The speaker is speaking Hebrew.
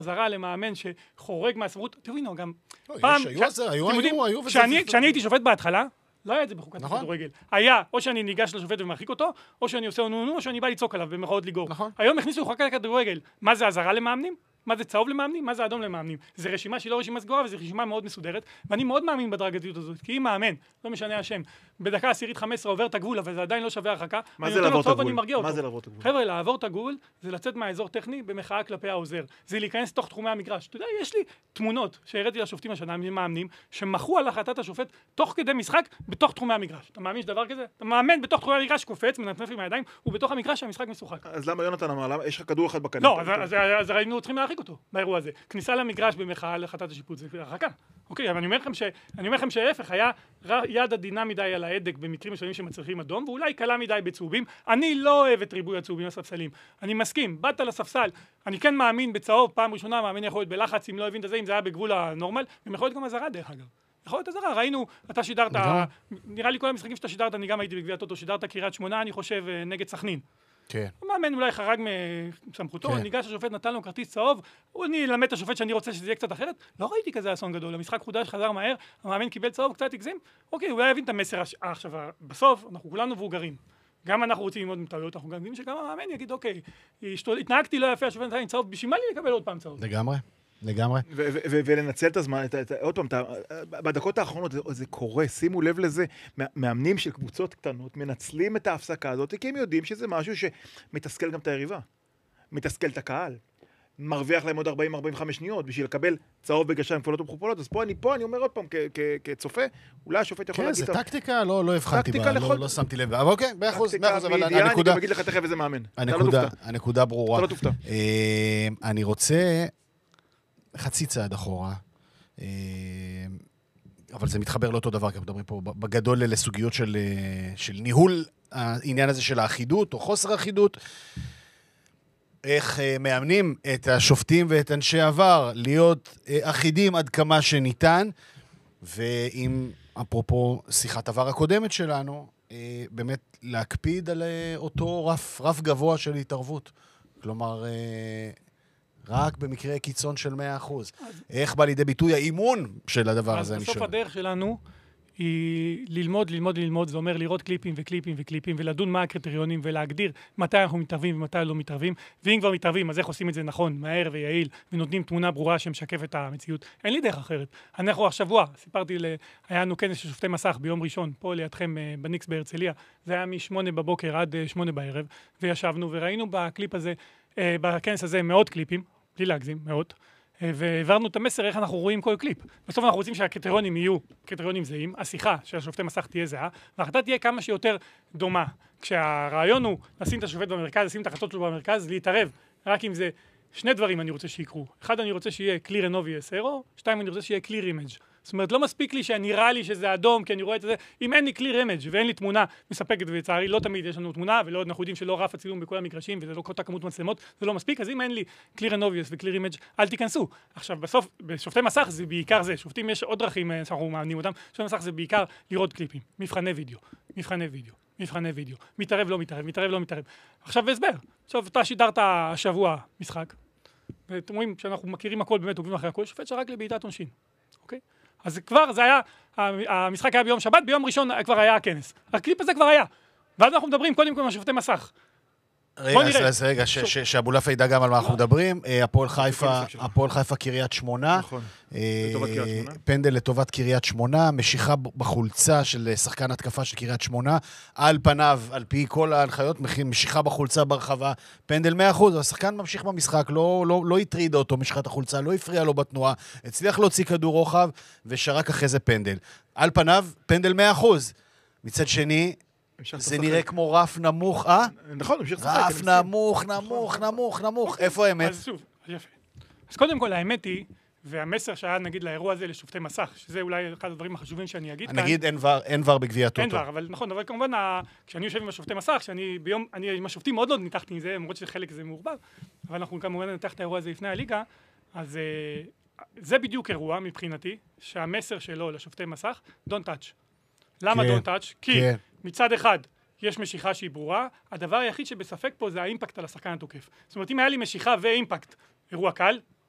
זרה למאמן שחורג מהסמכות, תבינו, גם פעם, כשאני הייתי שופט בהתחלה, לא היה את זה בחוקת הכדורגל. היה, או שאני ניגש לשופט ומרחיק אותו, או שאני עושה נו, או שאני בא לצעוק עליו במחאות ליגור. היום הכניסו חוקת הכדורגל. מה זה הזרה למאמנים? מה זה צהוב למאמנים? מה זה אדום למאמנים? זה רשימה שהיא לא רשימה סגורה, וזו רשימה מאוד מסודרת, ואני מאוד מאמין בדרגתיות הזאת, כי אם מאמן, לא משנה השם, בדקה עשירית 15 עובר את הגבול, אבל זה עדיין לא שווה הרחקה. מה זה לעבור את הגבול? חבר'ה, לעבור את הגבול זה לצאת מהאזור טכני במחאה כלפי העוזר. זה להיכנס תוך תחומי המגרש. אתה יודע, יש לי תמונות שהראיתי לשופטים השנה, מאמנים, שמחו על החלטת השופט תוך כדי משחק בתוך תחומי המגרש. אתה מאמין שדבר כזה? אתה מאמן בתוך תחומי המגרש, קופץ, מנפנף עם הידיים, ובתוך המגרש שהמשחק משוחק. אז למה יונתן אמר? למה יש לך כדור אחד בקנה? לא, אז היינו צריכים להרחיק אותו באירוע הזה. כניסה למגרש במחאה על החלטת השיפוט זה הרחקה. אוקיי, אבל אני אומר לכם שההפך, היה יד עדינה מדי על ההדק במקרים מסוימים שמצריכים אדום, ואולי קלה מדי בצהובים. אני לא אוהב את ריבוי הצהובים לספסלים. אני מסכים, באת לספסל, אני כן מאמין בצהוב, פעם ראשונה מאמין יכול להיות בלחץ, אם לא הבין את זה, אם זה היה בגבול הנורמל, ויכול להיות גם הזרה דרך אגב. יכול להיות הזרה, ראינו, אתה שידרת, נראה לי כל המשחקים שאתה שידרת, אני גם הייתי בגביע הטוטו, שידרת קריית שמונה, אני חושב, נגד סכנין. כן. המאמן אולי חרג מסמכותו, ניגש השופט נתן לו כרטיס צהוב, אני אלמד את השופט שאני רוצה שזה יהיה קצת אחרת, לא ראיתי כזה אסון גדול, המשחק חודש חזר מהר, המאמן קיבל צהוב, קצת הגזים, אוקיי, אולי יבין את המסר עכשיו, בסוף אנחנו כולנו מבוגרים, גם אנחנו רוצים ללמוד מטעויות, אנחנו גם יודעים שגם המאמן יגיד, אוקיי, התנהגתי לא יפה, השופט נתן לי צהוב, בשביל מה לי לקבל עוד פעם צהוב? לגמרי. ולנצל את הזמן, עוד פעם, בדקות האחרונות זה קורה, שימו לב לזה, מאמנים של קבוצות קטנות מנצלים את ההפסקה הזאת, כי הם יודעים שזה משהו שמתסכל גם את היריבה, מתסכל את הקהל, מרוויח להם עוד 40-45 שניות, בשביל לקבל צהוב בגשיים כפולות ומכופלות, אז פה אני אומר עוד פעם, כצופה, אולי השופט יכול להגיד... כן, זה טקטיקה, לא הבחנתי בה, לא שמתי לב, אבל אוקיי, באחוז, אבל הנקודה... אני אגיד לך תכף איזה מאמן. הנקודה ברורה. אתה לא תופתע. אני רוצה... חצי צעד אחורה, אבל זה מתחבר לאותו דבר, כי מדברים פה בגדול לסוגיות של ניהול העניין הזה של האחידות או חוסר האחידות, איך מאמנים את השופטים ואת אנשי עבר להיות אחידים עד כמה שניתן, ואם אפרופו שיחת עבר הקודמת שלנו, באמת להקפיד על אותו רף גבוה של התערבות. כלומר... רק במקרה קיצון של 100%. איך בא לידי ביטוי האימון של הדבר הזה? אז בסוף הדרך שלנו היא ללמוד, זה אומר לראות קליפים ולדון מה הקריטריונים ולהגדיר מתי אנחנו מתערבים ומתי לא מתערבים, ואם כבר מתערבים, אז איך עושים את זה נכון, מהר ויעיל, ונותנים תמונה ברורה שמשקפת את המציאות. אין לי דרך אחרת. אנחנו השבוע, סיפרתי, היה לנו כנס של שופטי מסך ביום ראשון, פה לידכם בניקס בהרצליה, זה היה מ8 בבוקר עד 8 בערב, וישבנו וראינו בקליפ הזה, בכנס הזה מאות קליפים, בלי להגזים, מאות, והעברנו את המסר איך אנחנו רואים כל קליפ. בסוף אנחנו רוצים שהקריטריונים יהיו קריטריונים זהים, השיחה של השופטי מסך תהיה זהה, וההחלטה תהיה כמה שיותר דומה. כשהרעיון הוא לשים את השופט במרכז, לשים את החלטות שלו במרכז, להתערב, רק אם זה שני דברים אני רוצה שיקרו. אחד, אני רוצה שיהיה clear and obvious error, שתיים, אני רוצה שיהיה clear image. זאת אומרת, לא מספיק לי שנראה לי שזה אדום, כי אני רואה את זה, אם אין לי clear image ואין לי תמונה מספקת, ולצערי לא תמיד יש לנו תמונה, ולא אנחנו יודעים שלא רף הצילום בכל המגרשים, וזה לא אותה כמות מצלמות, זה לא מספיק, אז אם אין לי clear and obvious ו-clear image, אל תיכנסו. עכשיו, בסוף, בשופטי מסך זה בעיקר זה, שופטים יש עוד דרכים שאנחנו מאמנים אותם, שופטי מסך זה בעיקר לראות קליפים, מבחני וידאו, מתערב, לא מתערב. עכשיו בהסבר. עכשיו, אתה שידרת השבוע משחק, ואתם רואים שאנחנו מכירים הכל, באמת עוקבים אחרי הכל, שופט שרק לבעיטת עונשין. אוקיי? אז כבר זה היה, המשחק היה ביום שבת, ביום ראשון כבר היה הכנס. הקליפ הזה כבר היה. ואז אנחנו מדברים קודם כל מהשופטי מסך. רגע, שאבולף ידע גם על מה אנחנו מדברים. הפועל חיפה קריית שמונה. נכון, לטובת קריית שמונה. פנדל לטובת קריית שמונה, משיכה בחולצה של שחקן התקפה של קריית שמונה. על פניו, על פי כל ההנחיות, משיכה בחולצה ברחבה, פנדל 100%. השחקן ממשיך במשחק, לא הטריד אותו משיכת החולצה, לא הפריע לו בתנועה, הצליח להוציא כדור רוחב, ושרק אחרי זה פנדל. על פניו, פנדל 100%. מצד שני, זה נראה כמו רף נמוך, נכון, נמשיך לשחק. רף נמוך. איפה האמת? אז שוב, יפה. אז קודם כל, האמת היא, והמסר שהיה נגיד לאירוע הזה לשופטי מסך, שזה אולי אחד הדברים החשובים שאני אגיד כאן. נגיד אין ור בגביע הטוטו. אין ור, אבל נכון, אבל כמובן, כשאני יושב עם השופטי מסך, אני עם השופטים מאוד לא ניתחתי מזה, למרות שחלק זה מעורבב, אבל אנחנו כמובן נתח את האירוע הזה לפני הליגה, אז זה בדיוק אירוע מבחינתי, שהמסר שלו לשופטי מסך, don't touch. למה don't touch? כי מצד אחד, יש משיכה שהיא ברורה, הדבר היחיד שבספק פה זה האימפקט על השחקן התוקף. זאת אומרת, אם היה לי משיכה ואימפקט, אירוע קל,